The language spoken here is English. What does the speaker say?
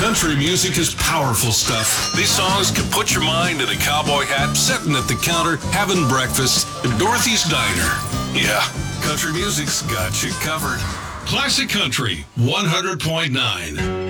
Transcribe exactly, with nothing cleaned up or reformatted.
Country music is powerful stuff. These songs can put your mind in a cowboy hat, sitting at the counter, having breakfast at Dorothy's Diner. Yeah, country music's got you covered. Classic Country one hundred point nine.